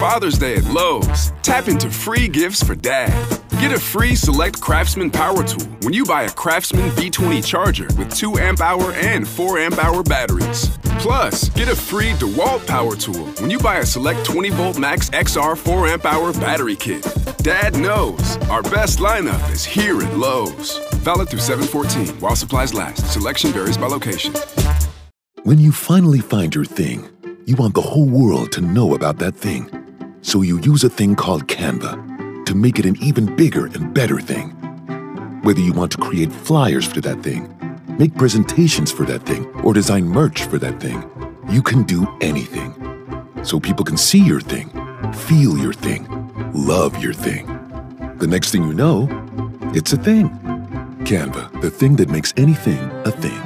Father's Day at Lowe's. Tap into free gifts for dad. Get a free Select Craftsman power tool when you buy a Craftsman B20 charger with 2 amp-hour and 4 amp-hour batteries. Plus, get a free DeWalt power tool when you buy a Select 20-volt Max XR 4 amp-hour battery kit. Dad knows our best lineup is here at Lowe's. Valid through 7/14 while supplies last. Selection varies by location. When you finally find your thing, you want the whole world to know about that thing. So you use a thing called Canva to make it an even bigger and better thing. Whether you want to create flyers for that thing, make presentations for that thing, or design merch for that thing, you can do anything. So people can see your thing, feel your thing, love your thing. The next thing you know, it's a thing. Canva, the thing that makes anything a thing.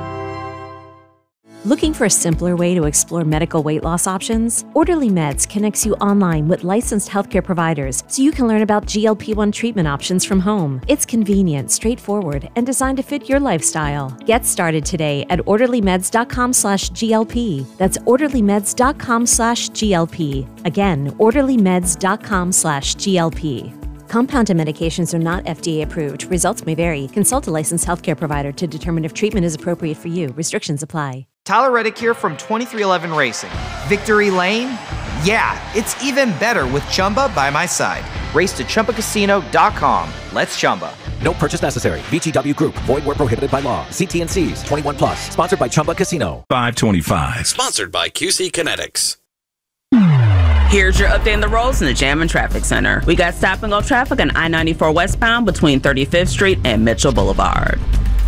Looking for a simpler way to explore medical weight loss options? Orderly Meds connects you online with licensed healthcare providers so you can learn about GLP-1 treatment options from home. It's convenient, straightforward, and designed to fit your lifestyle. Get started today at orderlymeds.com/GLP. That's orderlymeds.com/GLP. Again, orderlymeds.com/GLP. Compounded medications are not FDA approved. Results may vary. Consult a licensed healthcare provider to determine if treatment is appropriate for you. Restrictions apply. Tyler Reddick here from 2311 Racing. Victory Lane? Yeah, it's even better with Chumba by my side. Race to ChumbaCasino.com. Let's Chumba. No purchase necessary. VGW Group. Void where prohibited by law. See T&Cs. 21 plus. Sponsored by Chumba Casino. 525. Sponsored by QC Kinetics. Here's your update on the roads in the Jam and Traffic Center. We got stop-and-go traffic on I-94 westbound between 35th Street and Mitchell Boulevard.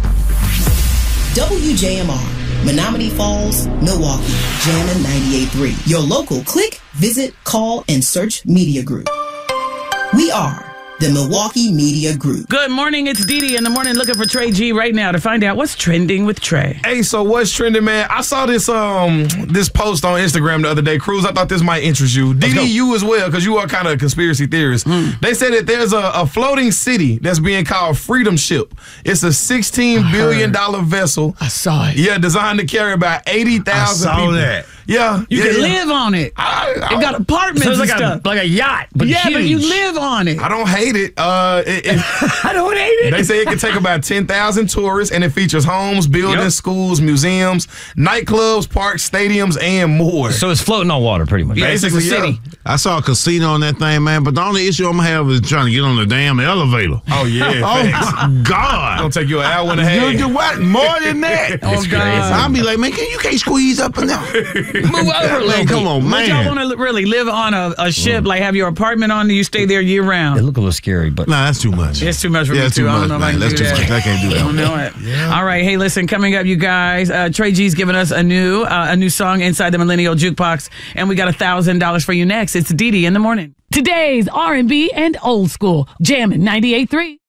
WJMR, Menominee Falls, Milwaukee, Jammin' 98.3. Your local click, visit, call, and search media group. We are the Milwaukee Media Group. Good morning, it's Didi in the morning looking for Trey G right now to find out what's trending with Trey. Hey, so what's trending, man? I saw this this post on Instagram the other day. Cruz, I thought this might interest you. Didi, you as well, because you are kind of a conspiracy theorist. They said that there's a floating city that's being called Freedom Ship. It's a $16 billion vessel. I saw it. Yeah, designed to carry about 80,000 people. I saw that. Yeah. You can live on it. It got apartments and stuff. Like a yacht, but yeah, huge. but you live on it. I don't hate it. I don't hate it. They say it can take about 10,000 tourists, and it features homes, buildings, schools, museums, nightclubs, parks, stadiums, and more. So it's floating on water, pretty much. Basically, city. I saw a casino on that thing, man, but the only issue I'm going to have is trying to get on the damn elevator. Oh, yeah. Oh, my God. It's going to take you an hour and a half. You what? More than that. Oh, God. I'll be like, man, you can't squeeze up and down. Move over a little bit. Come on, man. Would y'all want to really live on a ship, like have your apartment on and you stay there year round? It look a little scary, but... Nah, that's too much. It's too much for me, it's too. too I much, don't know if I man. can That's do too that. much. I can't do that. I don't know it. Yeah. All right. Hey, listen, coming up, you guys, Trey G's giving us a new song inside the Millennial Jukebox, and we got $1,000 for you next. It's Didi in the morning. Today's R&B and old school. Jammin' 98.3.